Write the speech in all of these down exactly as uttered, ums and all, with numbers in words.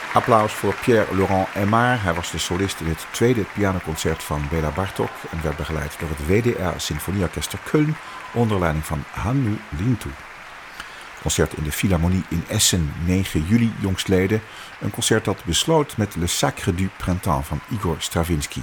Applaus voor Pierre-Laurent Aimard. Hij was de solist in het tweede pianoconcert van Béla Bartók en werd begeleid door het W D R Symfonieorkester Köln onder leiding van Hannu Lintu. Concert in de Philharmonie in Essen, negen juli jongstleden. Een concert dat besloot met Le Sacre du Printemps van Igor Stravinsky.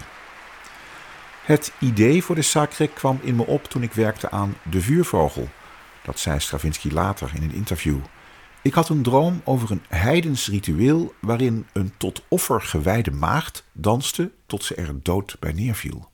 Het idee voor de Sacre kwam in me op toen ik werkte aan De Vuurvogel. Dat zei Stravinsky later in een interview. Ik had een droom over een heidens ritueel waarin een tot offer gewijde maagd danste tot ze er dood bij neerviel.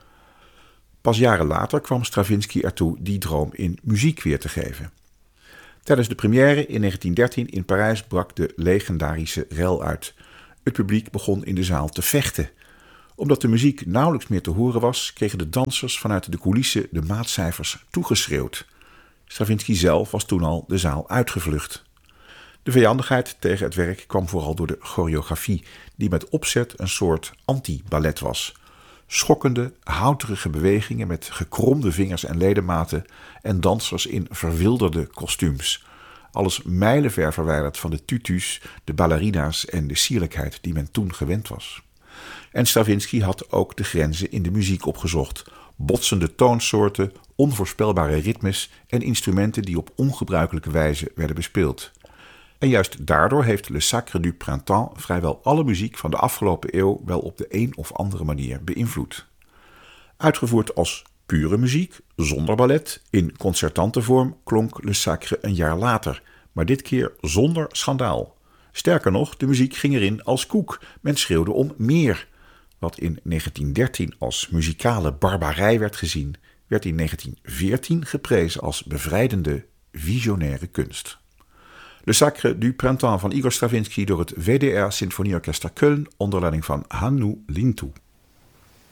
Pas jaren later kwam Stravinsky ertoe die droom in muziek weer te geven. Tijdens de première in negentien dertien in Parijs brak de legendarische rel uit. Het publiek begon in de zaal te vechten. Omdat de muziek nauwelijks meer te horen was, kregen de dansers vanuit de coulissen de maatcijfers toegeschreeuwd. Stravinsky zelf was toen al de zaal uitgevlucht. De vijandigheid tegen het werk kwam vooral door de choreografie, die met opzet een soort anti-ballet was. Schokkende, houterige bewegingen met gekromde vingers en ledematen en dansers in verwilderde kostuums. Alles mijlenver verwijderd van de tutus, de ballerina's en de sierlijkheid die men toen gewend was. En Stravinsky had ook de grenzen in de muziek opgezocht. Botsende toonsoorten, onvoorspelbare ritmes en instrumenten die op ongebruikelijke wijze werden bespeeld. En juist daardoor heeft Le Sacre du Printemps vrijwel alle muziek van de afgelopen eeuw wel op de een of andere manier beïnvloed. Uitgevoerd als pure muziek, zonder ballet, in concertante vorm klonk Le Sacre een jaar later, maar dit keer zonder schandaal. Sterker nog, de muziek ging erin als koek, men schreeuwde om meer. Wat in negentien dertien als muzikale barbarij werd gezien, werd in negentien veertien geprezen als bevrijdende, visionaire kunst. Le Sacre du Printemps van Igor Stravinsky door het W D R Symfonieorkester Köln onder leiding van Hannu Lintu.